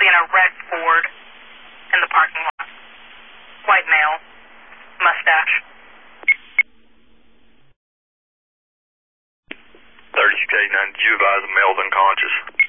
be in a red Ford in the parking lot. White male, mustache. 30K9, did you advise the male's unconscious?